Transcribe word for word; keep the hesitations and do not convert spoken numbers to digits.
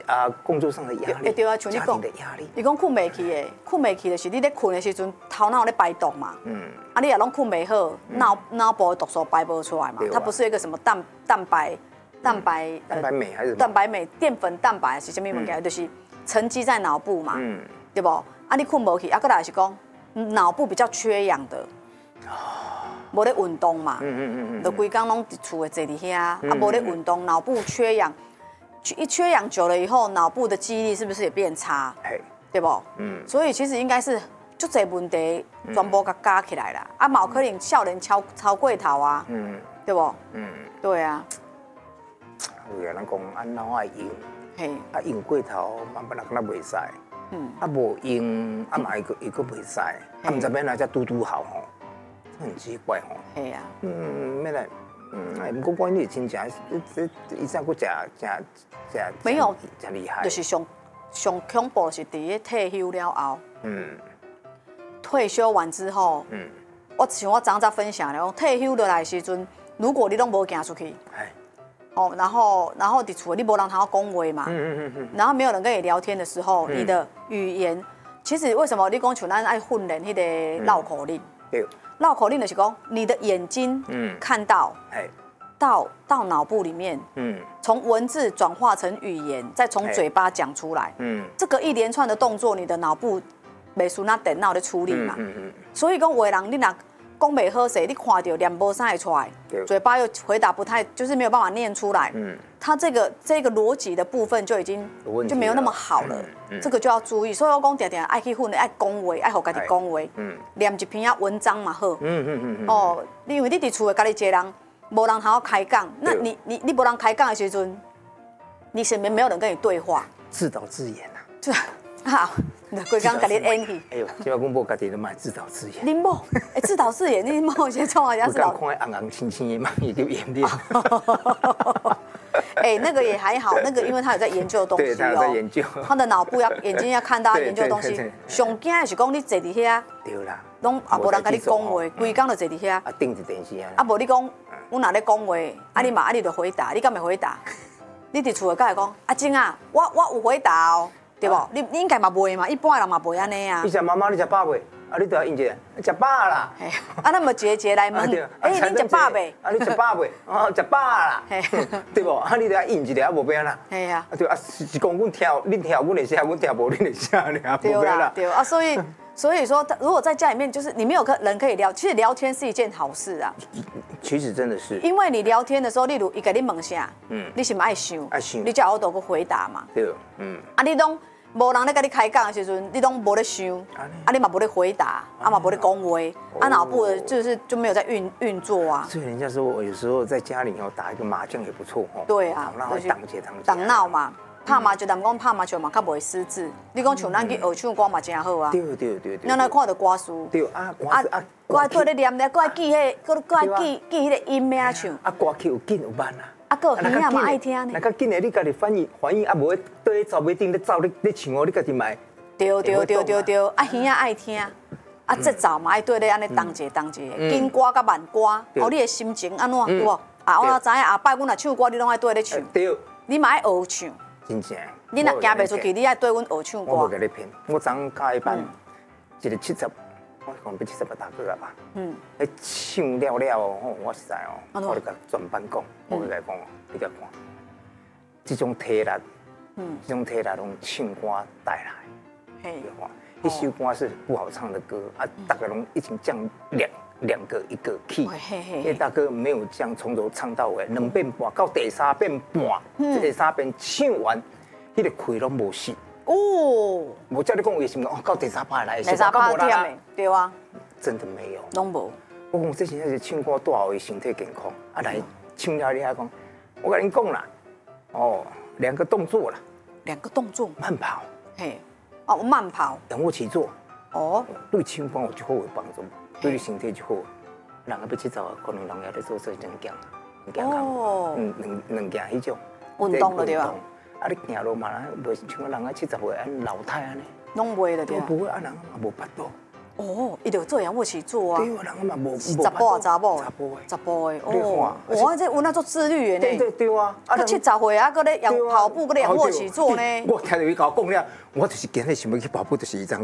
啊工作上的压力， 对啊，像你讲的压力。 你讲困袂去的，困袂去就是你咧困的时阵，头脑咧排毒嘛。 嗯。 啊，你也拢困袂好，脑脑部的毒素排不出来嘛。它不是一个什么蛋蛋白蛋白蛋白酶还是蛋白酶淀粉蛋白是什么物件？就是沉积在脑部嘛。嗯。对不？啊，你困无去，啊，搁来是讲脑部比较缺氧的。无咧运动嘛，嗯嗯嗯嗯，就规工拢伫厝诶坐伫遐，啊无咧运动，脑部缺氧，一缺氧久了以后，脑部的记忆力是不是也变差？对不？嗯，所以其实应该是足侪问题全部甲加起来啦，啊，冇可能少年超超过头啊，嗯，对不？嗯，对啊。 有人讲啊脑爱用， 嘿， 啊用过头，慢慢啊敢若袂使，嗯，啊无用，啊嘛伊个伊个袂使，啊唔知要哪只拄拄好吼。很奇怪吼， 系啊， 嗯，咩来，嗯，哎，不过关于亲戚，这这以前我食食食， 没有， 真厉害， 就是上上恐怖是伫咧退休了后，嗯，退休完之后，嗯，我像我昨早分享了，退休落来的时阵，如果你拢无行出去，哎，哦，然后然后伫厝你无人通讲话嘛，嗯嗯嗯嗯，然后没有人跟你聊天的时候，你的语言，其实为什么你讲像咱爱训练迄个绕口令？对。绕口令的是讲，你的眼睛看到，到到脑部里面，从文字转化成语言，再从嘴巴讲出来。这个一连串的动作，你的脑部袂输那电脑的处理嘛。所以讲，有的人你若讲袂好势，你看到念无啥会出来，嘴巴又回答不太，就是没有办法念出来。他这个这个逻辑的部分就已经就没有那么好了，这个就要注意。所以我讲常常爱去训练，爱讲话，爱互家己讲话，念一篇啊文章嘛好。嗯嗯嗯哦，因为你伫厝的家己一个人，无人好开讲，那你你你无人开讲的时阵，你身边没有人跟你对话， 自导自演啊。 对，好，规工家己演戏。 哎呦，即摆讲某家己都卖自导自演。 恁某，哎，自导自演，你某先创下自导。 我刚看红红青青的嘛，也就演练。 哎，那个也还好，那个因为他有在研究东西哦， 他有在研究， 他的脑部要眼睛要看到研究东西。上惊的是讲你坐伫遐， 对啦， 拢也无人甲你讲话，规工就坐伫遐。 啊，盯着电视啊。 啊，无你讲，我若咧讲话，啊你嘛啊你就回答，你敢会回答？你伫厝的甲会讲，阿晶啊，我我有回答哦，对不？你你应该嘛袂嘛，一般人嘛袂安尼啊。 你食妈妈，你食饱未？啊，你都要应一下，食饱啦。 啊，那么节节来问，哎，你食饱未？ 啊，你食饱未？哦，食饱啦。对不？啊，你都要应一下，啊，无变啦。 系啊。 啊对啊，是讲阮听，恁听阮会写，阮听无恁会写尔， 对啦，对啊，所以所以说，如果在家里面，就是你没有个人可以聊，其实聊天是一件好事啊。 其实真的是。因为你聊天的时候，例如伊甲你问啥，嗯，你是不爱想？爱想。你才有多个回答嘛。对，嗯。啊，你拢。无人咧甲你开讲的时阵，你拢无咧想，啊，你嘛无咧回答，啊嘛无咧讲话，啊脑部就是就没有在运运作啊。 所以人家说我有时候在家里哦打一个麻将也不错哦。 对啊， 就是挡节挡挡闹嘛，拍麻将，但讲拍麻将嘛较袂失智。你讲像咱去学唱歌嘛真好啊。 对对对对。 咱来看到歌词。 对啊，啊啊，我爱对咧念咧，我爱记迄，我爱记记迄个音咩唱。 啊，歌曲有紧有慢啊。 啊，个耳仔嘛爱听呢。 那较紧的，你家己反应反应啊，无对走尾顶咧走咧咧唱哦，你家己买。 对对对对对，啊耳仔爱听，啊节奏嘛爱对咧安尼当节当节，紧歌甲慢歌，哦你的心情安怎对无？啊我知影下摆阮若唱歌，你拢爱对咧唱。对。你嘛爱学唱。真正。你若行袂出去，你爱对阮学唱歌。 我无甲你骗，我昨教一班一个七十。我可能要七十八大个啊吧。嗯。迄唱了了哦，我实在哦，我就甲全班讲，我就甲讲哦，你甲看，这种体力，嗯，这种体力拢唱歌带来。嘿。一首歌是不好唱的歌啊，大概拢已经降两两个一个 key， 因为大哥没有这样从头唱到尾，两遍半到第三遍半，这第三遍唱完，迄个气拢无死。哦，我叫你讲为什么？哦，到第三趴来， 第三趴忝的，对啊， 真的没有， 拢无。 我讲这现在是唱歌多好，伊身体健康。啊，来唱了你还讲，我跟你讲啦，哦，两个动作啦， 两个动作， 慢跑， 嘿，哦，慢跑， 仰卧起坐，哦，对唱歌有就好有帮助，对你身体就好。人啊要去走，可能人也在做做两件，两件哦，两两两件迄种运动了对吧？ 啊，你行路嘛，袂像人啊七十岁安老太安尼， 拢袂了对啊。 不会啊，人嘛无巴肚。 哦，伊就做仰卧起坐啊。 对啊，人嘛无。 查甫啊，查某。 查甫的。 查甫的。哦。哇，这有那做自律的呢。 对对对啊。 啊，七十岁啊，搁咧仰跑步，搁咧仰卧起坐呢。 我听到伊甲我讲了，我就是今日想要去跑步，就是伊张